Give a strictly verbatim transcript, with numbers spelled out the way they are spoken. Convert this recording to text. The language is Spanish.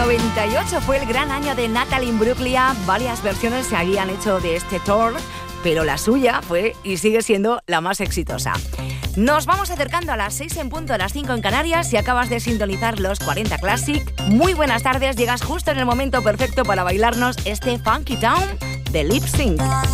noventa y ocho fue el gran año de Natalie Imbruglia. Varias versiones se habían hecho de este tour, pero la suya fue y sigue siendo la más exitosa. Nos vamos acercando a las seis en punto, a las cinco en Canarias. Si acabas de sintonizar los cuarenta Classic, muy buenas tardes. Llegas justo en el momento perfecto para bailarnos este Funky Town de Lip Sync.